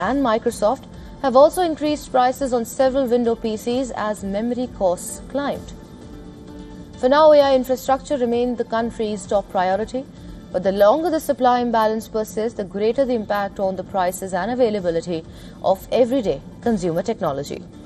and Microsoft have also increased prices on several Windows PCs as memory costs climbed. For now, AI infrastructure remains the country's top priority, but the longer the supply imbalance persists, the greater the impact on the prices and availability of everyday consumer technology.